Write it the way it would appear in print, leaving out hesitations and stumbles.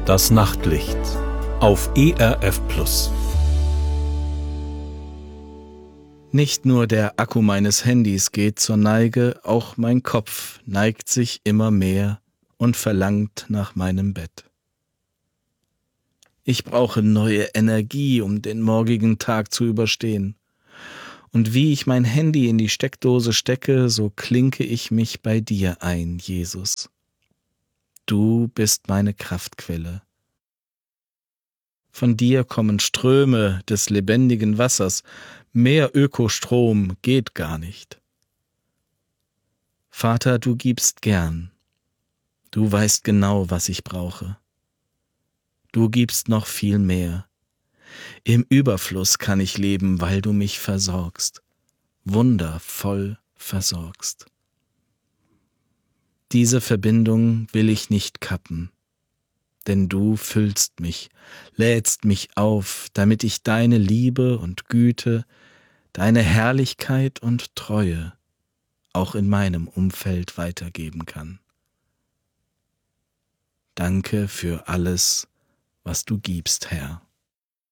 Das Nachtlicht auf ERF Plus. Nicht nur der Akku meines Handys geht zur Neige, auch mein Kopf neigt sich immer mehr und verlangt nach meinem Bett. Ich brauche neue Energie, um den morgigen Tag zu überstehen. Und wie ich mein Handy in die Steckdose stecke, so klinke ich mich bei dir ein, Jesus. Du bist meine Kraftquelle. Von dir kommen Ströme des lebendigen Wassers. Mehr Ökostrom geht gar nicht. Vater, du gibst gern. Du weißt genau, was ich brauche. Du gibst noch viel mehr. Im Überfluss kann ich leben, weil du mich versorgst. Wundervoll versorgst. Diese Verbindung will ich nicht kappen, denn du füllst mich, lädst mich auf, damit ich deine Liebe und Güte, deine Herrlichkeit und Treue auch in meinem Umfeld weitergeben kann. Danke für alles, was du gibst, Herr.